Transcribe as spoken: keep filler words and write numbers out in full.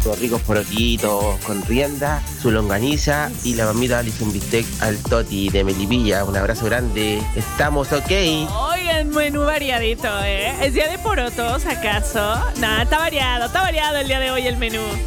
sus ricos porotitos con rienda, su longaniza y la mamita Alison Bistec al Toti de Melipilla. Un abrazo grande. Estamos ok. Oigan, menú variadito, ¿eh? ¿Es día de porotos, acaso? Nada, está variado, está variado el día de hoy el menú.